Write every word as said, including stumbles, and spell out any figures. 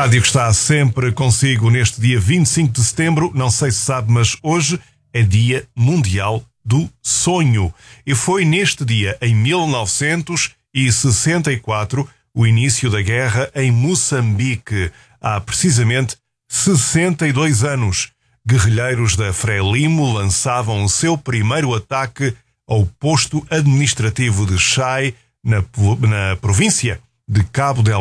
rádio que está sempre consigo neste dia vinte e cinco de setembro. Não sei se sabe, mas hoje é Dia Mundial do Sonho. E foi neste dia, em mil novecentos e sessenta e quatro, o início da guerra em Moçambique. Há precisamente sessenta e dois anos. Guerrilheiros da Frelimo lançavam o seu primeiro ataque ao posto administrativo de Chai, na, na província de Cabo Delgado.